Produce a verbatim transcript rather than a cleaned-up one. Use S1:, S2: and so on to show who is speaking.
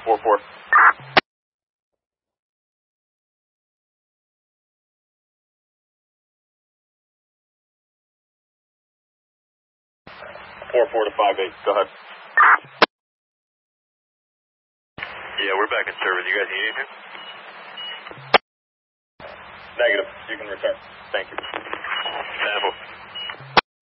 S1: four four. Four four to five eight. Go ahead.
S2: Yeah, we're back in service. You guys need anything?
S1: Negative. You can return. Thank you.
S2: Sample.